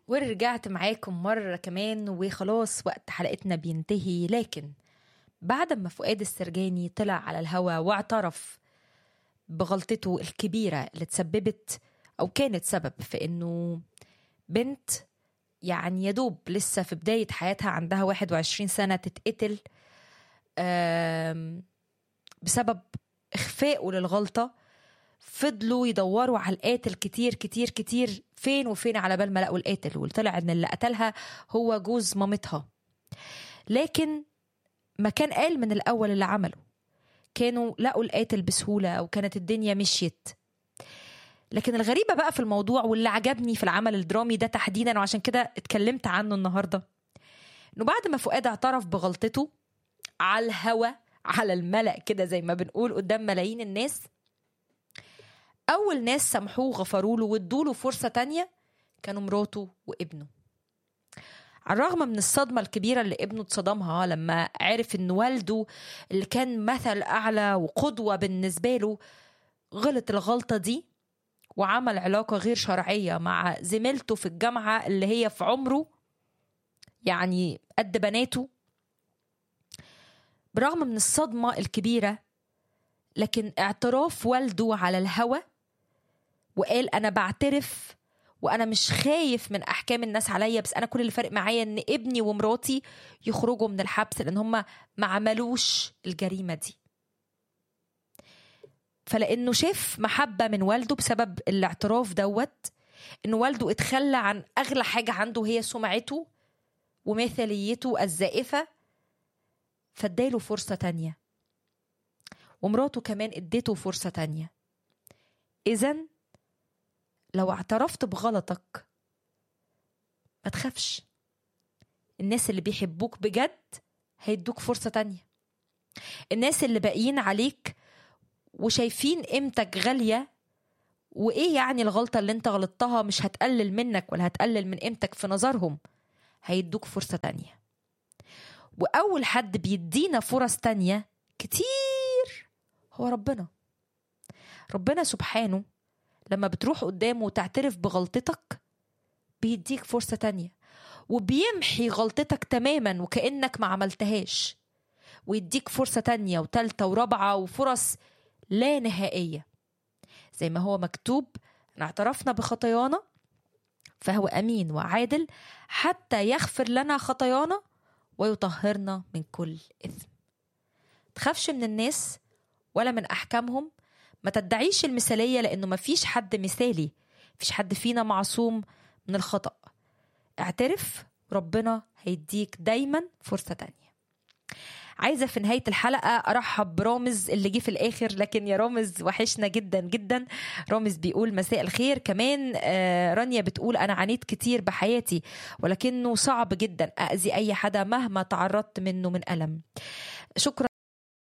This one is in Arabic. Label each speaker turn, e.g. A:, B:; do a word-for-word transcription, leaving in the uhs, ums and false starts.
A: ورجعت معاكم مرة كمان، وخلاص وقت حلقتنا بينتهي. لكن بعد ما فؤاد السرجاني طلع على الهوا واعترف بغلطته الكبيرة اللي تسببت أو كانت سبب في إنه بنت يعني يدوب لسه في بداية حياتها عندها واحد وعشرين سنة تتقتل بسبب إخفائه للغلطة، فضلوا يدوروا على القاتل كتير كتير كتير، فين وفين على بال ما لقوا القاتل، وطلع ان اللي قتلها هو جوز مامتها. لكن ما كان قال من الاول اللي عمله، كانوا لقوا القاتل بسهولة او كانت الدنيا مشيت. لكن الغريبة بقى في الموضوع واللي عجبني في العمل الدرامي ده تحديدا، وعشان كده اتكلمت عنه النهاردة، انه بعد ما فؤاد اعترف بغلطته على الهوا على الملأ كده زي ما بنقول قدام ملايين الناس، أول ناس سامحوه وغفروا له وادوا له فرصة تانية كانوا مراته وابنه. على الرغم من الصدمة الكبيرة اللي ابنه اتصدمها لما عرف إن والده اللي كان مثل أعلى وقدوة بالنسبة له غلط الغلطة دي وعمل علاقة غير شرعية مع زميلته في الجامعة اللي هي في عمره يعني قد بناته. برغم من الصدمة الكبيرة، لكن اعتراف والده على الهوى وقال أنا بعترف وأنا مش خايف من أحكام الناس عليا، بس أنا كل اللي فارق معايا إن ابني ومراتي يخرجوا من الحبس لأن هم ما عملوش الجريمة دي. فلأنه شاف محبة من والده بسبب الاعتراف دوت، إنه والده اتخلى عن أغلى حاجة عنده هي سمعته ومثاليته الزائفة، فاداله فرصة تانية، ومراته كمان اديته فرصة تانية. إذن لو اعترفت بغلطك ما تخافش، الناس اللي بيحبوك بجد هيدوك فرصة تانية. الناس اللي باقيين عليك وشايفين قيمتك غالية، وإيه يعني الغلطة اللي انت غلطتها مش هتقلل منك ولا هتقلل من قيمتك في نظرهم، هيدوك فرصة تانية. وأول حد بيدينا فرص تانية كتير هو ربنا. ربنا سبحانه لما بتروح قدامه وتعترف بغلطتك بيديك فرصة تانية، وبيمحي غلطتك تماما وكأنك ما عملتهاش، ويديك فرصة تانية وتالتة ورابعة وفرص لا نهائية. زي ما هو مكتوب أن اعترفنا بخطايانا فهو أمين وعادل حتى يغفر لنا خطايانا ويطهرنا من كل إثم. تخافش من الناس ولا من أحكامهم، ما تدعيش المثالية لأنه ما فيش حد مثالي، فيش حد فينا معصوم من الخطأ. اعترف، ربنا هيديك دايما فرصة تانية. عايزة في نهاية الحلقة أرحب برامز اللي جه في الآخر، لكن يا رامز وحشنا جدا جدا. رامز بيقول مساء الخير. كمان آه رانيا بتقول أنا عانيت كتير بحياتي ولكنه صعب جدا أأذي أي حدا مهما تعرضت منه من ألم. شكرا